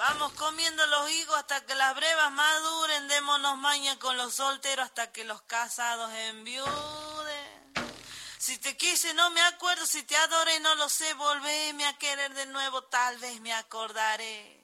Vamos comiendo los higos hasta que las brevas maduren, démonos maña con los solteros hasta que los casados enviuden. Si te quise no me acuerdo, si te adoré no lo sé, volvéme a querer de nuevo, tal vez me acordaré.